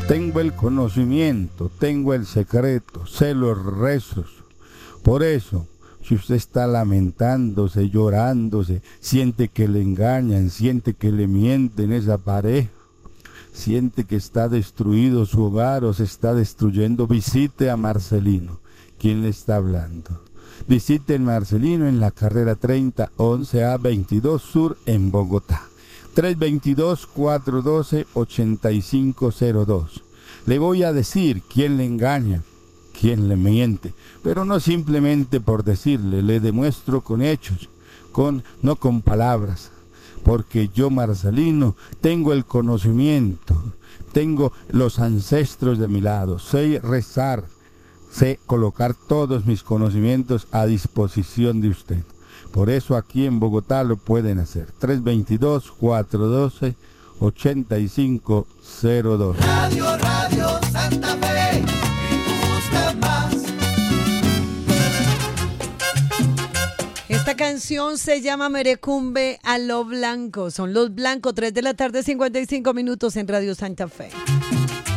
Tengo el conocimiento, tengo el secreto, sé los rezos. Por eso, si usted está lamentándose, llorándose, siente que le engañan, siente que le mienten esa pareja, siente que está destruido su hogar o se está destruyendo, visite a Marcelino. ¿Quién le está hablando? Visite el Marcelino en la carrera 30 11A 22 Sur en Bogotá. 322-412-8502. Le voy a decir quién le engaña, quién le miente, pero no simplemente por decirle, le demuestro con hechos, no con palabras, porque yo, Marcelino, tengo el conocimiento, tengo los ancestros de mi lado, sé rezar, sé colocar todos mis conocimientos a disposición de usted. Por eso aquí en Bogotá lo pueden hacer. 322-412-8502. Radio Santa Fe, me gusta más. Esta canción se llama Merecumbe a lo Blanco. Son los blancos, 3 de la tarde, 55 minutos en Radio Santa Fe.